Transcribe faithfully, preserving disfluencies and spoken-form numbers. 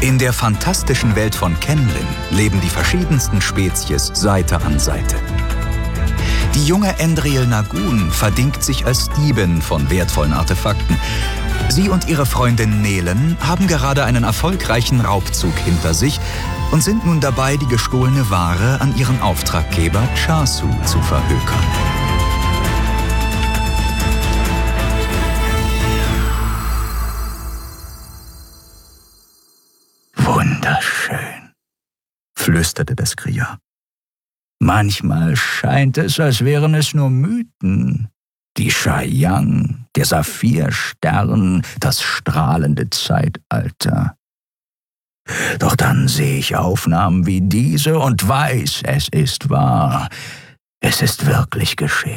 In der fantastischen Welt von Kenlin leben die verschiedensten Spezies Seite an Seite. Die junge Endriel Nagun verdingt sich als Diebin von wertvollen Artefakten. Sie und ihre Freundin Nelen haben gerade einen erfolgreichen Raubzug hinter sich und sind nun dabei, die gestohlene Ware an ihren Auftraggeber Chasu zu verhökern. Wunderschön, flüsterte das Kriya. Manchmal scheint es, als wären es nur Mythen. Die Shayang, der Saphirstern, das strahlende Zeitalter. Doch dann sehe ich Aufnahmen wie diese und weiß, es ist wahr. Es ist wirklich geschehen.